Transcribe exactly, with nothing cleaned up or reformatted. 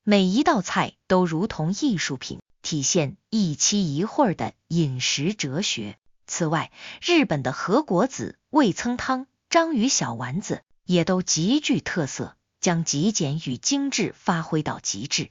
每一道菜都如同艺术品，体现一期一会儿的饮食哲学。此外，日本的和果子、味噌汤、章鱼小丸子也都极具特色，将极简与精致发挥到极致。